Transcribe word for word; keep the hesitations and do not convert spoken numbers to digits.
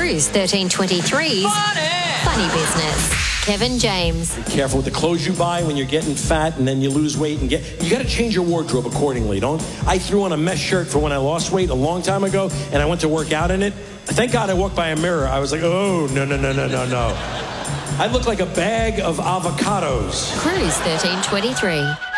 Cruise thirteen twenty-three's Funny. Funny Business. Kevin James. Be careful with the clothes you buy when you're getting fat and then you lose weight and get. You got to change your wardrobe accordingly. Don't. I threw on a mesh shirt for when I lost weight a long time ago, and I went to work out in it. Thank God I walked by a mirror. I was like, oh no no no no no no. I look like a bag of avocados. Cruise thirteen twenty-three.